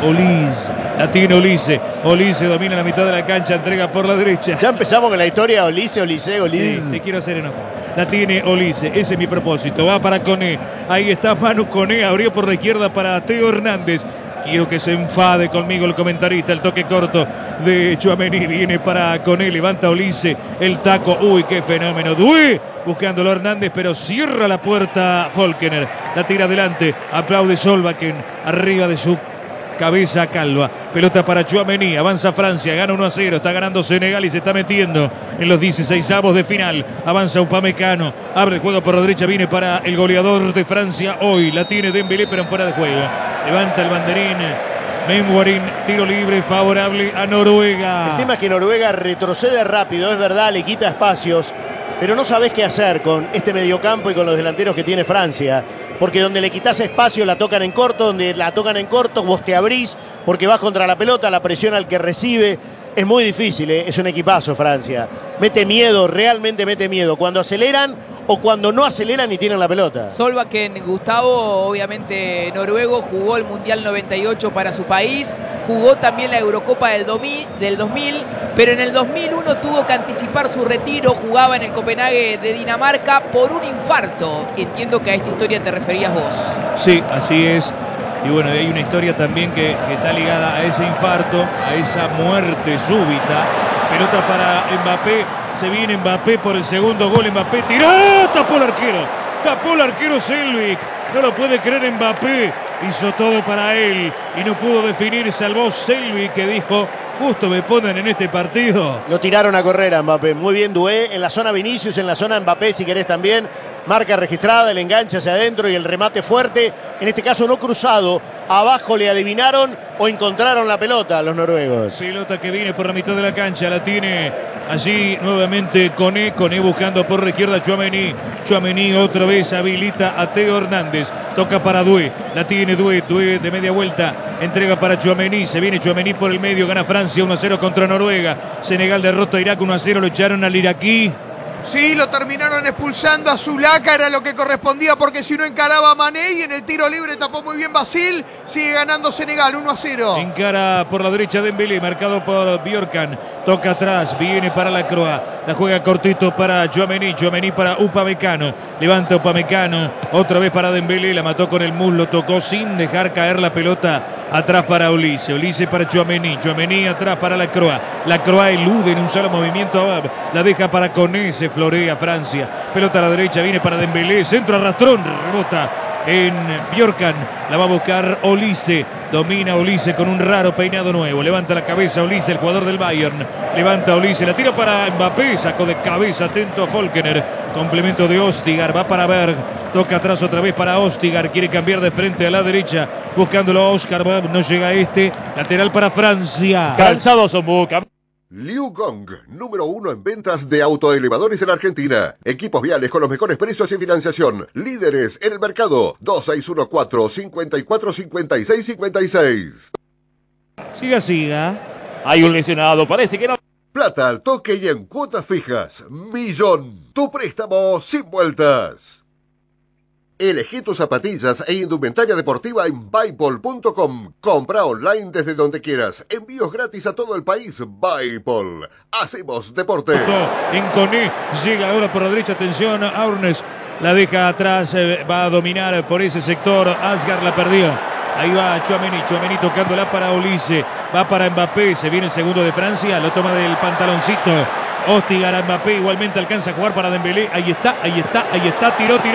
Olise. La tiene Olise. Olise domina la mitad de la cancha, entrega por la derecha. Ya empezamos con la historia Olise. Sí, te quiero hacer enojar. La tiene Olise, ese es mi propósito. Va para Koné. Ahí está Manu Koné. Abrió por la izquierda para Teo Hernández. Quiero que se enfade conmigo el comentarista. El toque corto de Tchouaméni viene para Koné. Levanta Olise el taco. Uy, qué fenómeno. Doué buscándolo Hernández, pero cierra la puerta Folkener. La tira adelante. Aplaude Solbakken arriba de su cabeza calva. Pelota para Tchouaméni. Avanza Francia. Gana 1-0. Está ganando Senegal y se está metiendo en los 16avos de final. Avanza Upamecano. Abre el juego por la derecha. Viene para el goleador de Francia hoy. La tiene Dembélé, pero en fuera de juego. Levanta el banderín. Memwarin, tiro libre favorable a Noruega. El tema es que Noruega retrocede rápido, es verdad, le quita espacios, pero no sabes qué hacer con este mediocampo y con los delanteros que tiene Francia. Porque donde le quitas espacio la tocan en corto, donde la tocan en corto vos te abrís porque vas contra la pelota, la presión al que recibe. Es muy difícil, es un equipazo Francia. Mete miedo, realmente mete miedo. Cuando aceleran o cuando no aceleran y tienen la pelota. Solbakken, Gustavo, obviamente noruego, jugó el Mundial 98 para su país, jugó también la Eurocopa del 2000, pero en el 2001 tuvo que anticipar su retiro, jugaba en el Copenhague de Dinamarca por un infarto. Entiendo que a esta historia te referías vos. Sí, así es. Y bueno, hay una historia también que está ligada a ese infarto, a esa muerte súbita. Pelota para Mbappé. Se viene Mbappé por el segundo gol. Mbappé tiró. Tapó el arquero. Tapó el arquero Selvik. No lo puede creer Mbappé. Hizo todo para él y no pudo definir. Salvó Selvik, que dijo: justo me ponen en este partido. Lo tiraron a correr a Mbappé. Muy bien Doué. En la zona Vinicius, en la zona Mbappé si querés también. Marca registrada, el enganche hacia adentro y el remate fuerte. En este caso no cruzado. Abajo le adivinaron o encontraron la pelota a los noruegos. Pelota que viene por la mitad de la cancha. La tiene allí nuevamente Koné. Koné buscando por la izquierda Tchouaméni. Tchouaméni otra vez habilita a Teo Hernández. Toca para Doué. La tiene Doué. Doué de media vuelta. Entrega para Tchouaméni. Se viene Tchouaméni por el medio. Gana Francia 1-0 contra Noruega. Senegal derrota a Irak 1-0. Lo echaron al iraquí. Sí, lo terminaron expulsando a Zulaka, era lo que correspondía porque si no encaraba a Mané y en el tiro libre tapó muy bien Basil. Sigue ganando Senegal 1-0. Encara por la derecha Dembélé, marcado por Bjorkan. Toca atrás, viene para la Croa. La juega cortito para Tchouaméni. Tchouaméni para Upamecano. Levanta Upamecano. Otra vez para Dembélé. La mató con el muslo. Tocó sin dejar caer la pelota. Atrás para Olise. Olise para Tchouaméni. Tchouaméni atrás para la Croa. La Croa elude en un solo movimiento. La deja para Koné. Se florea Francia. Pelota a la derecha. Viene para Dembélé. Centro arrastrón. Rebota en Bjorkan. La va a buscar Olise. Domina Olise con un raro peinado nuevo. Levanta la cabeza Olise, el jugador del Bayern. Levanta Olise. La tira para Mbappé. Sacó de cabeza. Atento a Folkener. Complemento de Ostigar. Va para Berg. Toca atrás otra vez para Ostigar. Quiere cambiar de frente a la derecha. Buscándolo a Oscar. No llega este. Lateral para Francia. Calzado Sombuca. Liu Gong, número 1 en ventas de autoelevadores en Argentina. Equipos viales con los mejores precios y financiación. Líderes en el mercado. 2614-545656. Siga. Hay un lesionado, parece que no. Plata al toque y en cuotas fijas. Millón. Tu préstamo sin vueltas. Elegí tus zapatillas e indumentaria deportiva en Buypol.com. Compra online desde donde quieras. Envíos gratis a todo el país. Buypol. Hacemos deporte. En Koné. Llega ahora por la derecha. Atención. Aurnes la deja atrás. Va a dominar por ese sector. Asgar la perdió. Ahí va Tchouaméni. Tchouaméni tocándola para Olise. Va para Mbappé. Se viene el segundo de Francia. Lo toma del pantaloncito. Ostigar a Mbappé, igualmente alcanza a jugar para Dembélé. Ahí está. Tiró. Gol.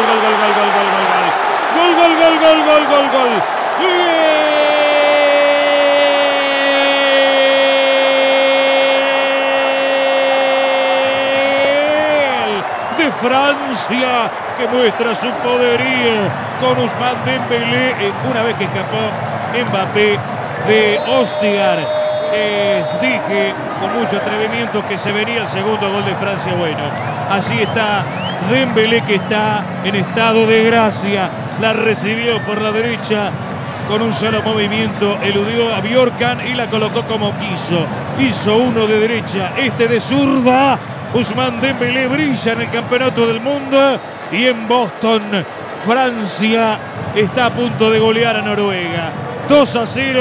De Francia, que muestra su poderío con Ousmane Dembélé. Una vez que escapó Mbappé de Ostigar. Les dije con mucho atrevimiento que se venía el segundo gol de Francia. Bueno, así está Dembélé, que está en estado de gracia. La recibió por la derecha con un solo movimiento. Eludió a Bjorkan y la colocó como quiso. Hizo uno de derecha, este de zurda. Ousmane Dembélé brilla en el campeonato del mundo. Y en Boston, Francia está a punto de golear a Noruega. 2-0.